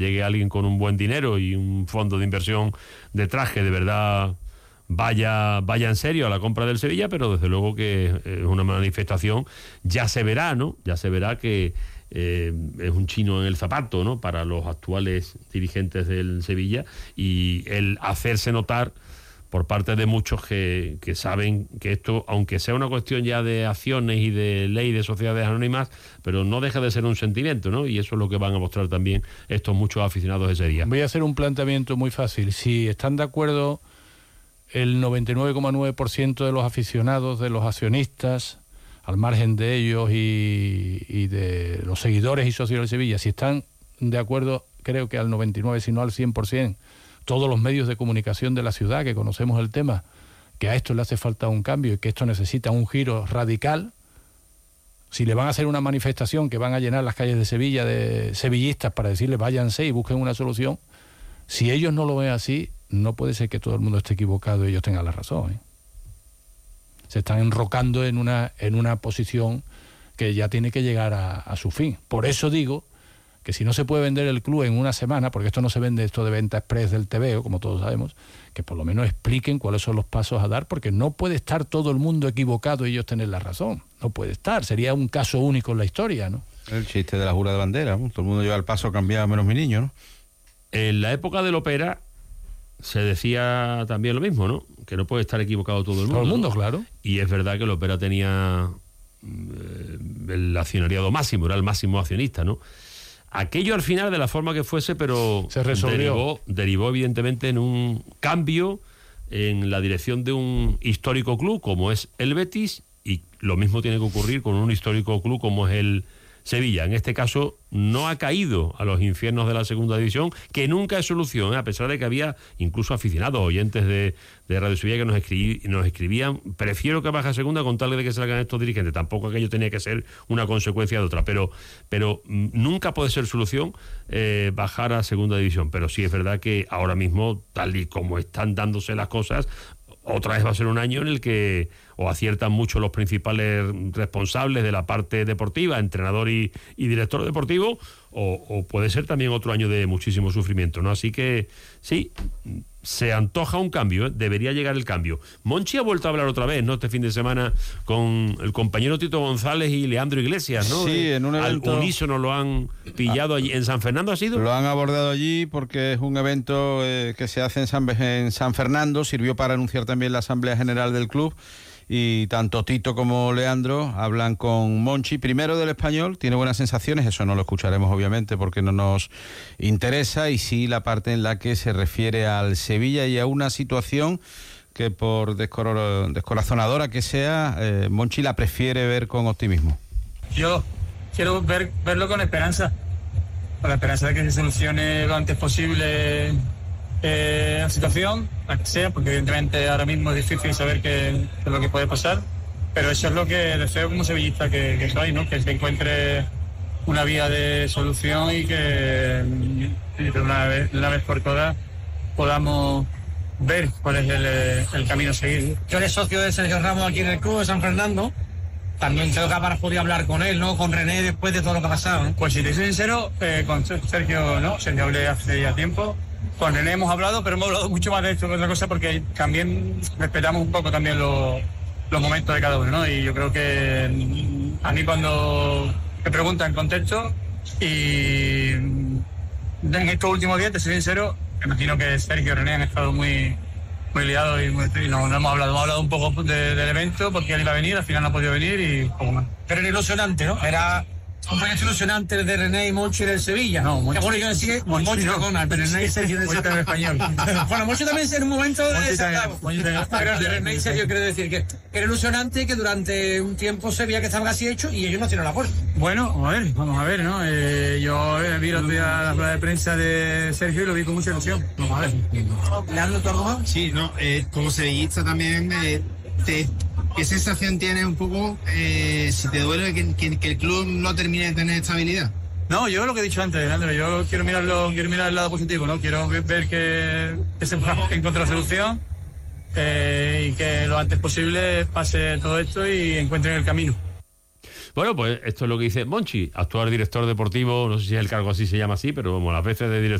llegue alguien con un buen dinero y un fondo de inversión detrás que de verdad vaya en serio a la compra del Sevilla, pero desde luego que es una manifestación, ya se verá, ¿no? Ya se verá que es un chino en el zapato, ¿no? Para los actuales dirigentes del Sevilla, y el hacerse notar por parte de muchos que saben que esto, aunque sea una cuestión ya de acciones y de ley de sociedades anónimas, pero no deja de ser un sentimiento, ¿no? Y eso es lo que van a mostrar también estos muchos aficionados ese día. Voy a hacer un planteamiento muy fácil. Si están de acuerdo el 99,9% de los aficionados, de los accionistas, al margen de ellos y de los seguidores y socios de Sevilla, si están de acuerdo, creo que al 99%, si no al 100%, todos los medios de comunicación de la ciudad que conocemos el tema, que a esto le hace falta un cambio y que esto necesita un giro radical. Si le van a hacer una manifestación que van a llenar las calles de Sevilla de sevillistas para decirles váyanse y busquen una solución, si ellos no lo ven así, no puede ser que todo el mundo esté equivocado y ellos tengan la razón, ¿eh? Se están enrocando en una posición que ya tiene que llegar a su fin. Por eso digo que si no se puede vender el club en una semana, porque esto no se vende, esto de venta express del TVO, como todos sabemos, que por lo menos expliquen cuáles son los pasos a dar, porque no puede estar todo el mundo equivocado y ellos tener la razón. No puede estar, sería un caso único en la historia, ¿no? El chiste de la jura de bandera, ¿no? Todo el mundo lleva el paso cambiado menos mi niño, ¿no? En la época del Opera se decía también lo mismo, ¿no? Que no puede estar equivocado todo el mundo. Todo el mundo, ¿no? Claro. Y es verdad que el Opera tenía el accionariado máximo, era el máximo accionista, ¿no? Aquello al final, de la forma que fuese, pero se resolvió. Derivó evidentemente en un cambio en la dirección de un histórico club como es el Betis, y lo mismo tiene que ocurrir con un histórico club como es el Sevilla. En este caso no ha caído a los infiernos de la segunda división, que nunca es solución, a pesar de que había incluso aficionados, oyentes de Radio Sevilla que nos escribían: prefiero que baje a segunda con tal de que salgan estos dirigentes. Tampoco aquello tenía que ser una consecuencia de otra, pero nunca puede ser solución bajar a segunda división. Pero sí es verdad que ahora mismo, tal y como están dándose las cosas, otra vez va a ser un año en el que o aciertan mucho los principales responsables de la parte deportiva, entrenador y director deportivo, o puede ser también otro año de muchísimo sufrimiento, ¿no? Así que sí, se antoja un cambio, ¿eh? Debería llegar el cambio. Monchi ha vuelto a hablar otra vez, ¿no? Este fin de semana con el compañero Tito González y Leandro Iglesias, ¿no? Sí, en un evento... Al unísono lo han pillado allí. ¿En San Fernando ha sido? Lo han abordado allí porque es un evento que se hace en San Fernando. Sirvió para anunciar también la Asamblea General del club. Y tanto Tito como Leandro hablan con Monchi, primero del Español, tiene buenas sensaciones, eso no lo escucharemos obviamente porque no nos interesa, y sí la parte en la que se refiere al Sevilla y a una situación que por descorazonadora que sea, Monchi la prefiere ver con optimismo. Yo quiero verlo con esperanza de que se solucione lo antes posible la situación, la que sea, porque evidentemente ahora mismo es difícil saber qué es lo que puede pasar, pero eso es lo que deseo como sevillista que soy, ¿no? Que se encuentre una vía de solución y que de una vez por todas podamos ver cuál es el camino a seguir. Yo eres socio de Sergio Ramos aquí en el club de San Fernando. También creo que habrás podido hablar con él, ¿no? Con René, después de todo lo que ha pasado, ¿no? Pues si te soy sincero, con Sergio no, Sergio hablé hace ya tiempo. Con René hemos hablado, pero hemos hablado mucho más de esto que otra cosa, porque también respetamos un poco también los momentos de cada uno, ¿no? Y yo creo que a mí cuando me preguntan contexto, y en estos últimos días, te soy sincero, me imagino que Sergio y René han estado muy liados y no hemos hablado un poco del evento, porque él iba a venir, al final no ha podido venir y poco más. Pero era ilusionante, ¿no? Era un proyecto ilusionante el de René y Monchi del Sevilla. No, Monchi. Bueno, yo decía Monchi no, pero René y Sergio del Monchi en español. Bueno, Monchi también en un momento pero de René y Sergio quiero decir que era ilusionante, que durante un tiempo se veía que estaba casi hecho y ellos no hicieron la puerta. Bueno, vamos a ver, ¿no? Yo vi los días la rueda de prensa de Sergio y lo vi con mucha ilusión. Vamos a ver. ¿Leandro, tú algo más? Sí, no, como sevillista también ¿qué sensación tienes un poco si te duele que el club no termine de tener estabilidad? No, yo lo que he dicho antes, Leandro, yo quiero mirar el lado positivo, ¿no? Quiero ver que se encuentre la solución y que lo antes posible pase todo esto y encuentren el camino. Bueno, pues esto es lo que dice Monchi, actual director deportivo, no sé si el cargo así se llama así, pero como las veces de director